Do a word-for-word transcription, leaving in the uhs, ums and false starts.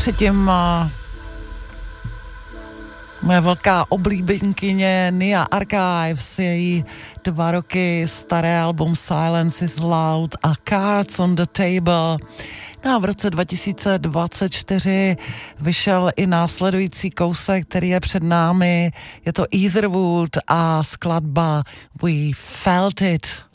předtím uh, moje velká oblíbenkyně Nia Archives, její dva roky staré album Silence is Loud a Cards on the Table. No a v roce dva tisíce dvacet čtyři vyšel i následující kousek, který je před námi. Je to Etherwood a skladba We Felt It.